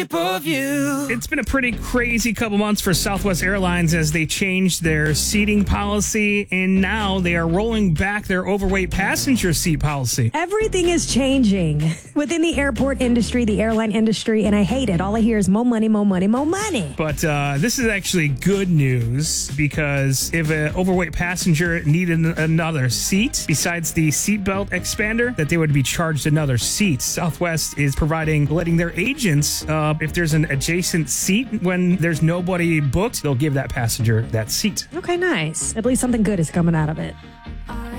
shape of you. It's been a pretty crazy couple months for Southwest Airlines as they changed their seating policy, and now they are rolling back their overweight passenger seat policy. Everything is changing within the airport industry, the airline industry, and I hate it. All I hear is more money, more money, more money. But this is actually good news, because if an overweight passenger needed another seat besides the seatbelt expander, that they would be charged another seat. Southwest is letting their agents, if there's an adjacent seat when there's nobody booked, they'll give that passenger that seat. Okay, nice. At least something good is coming out of it.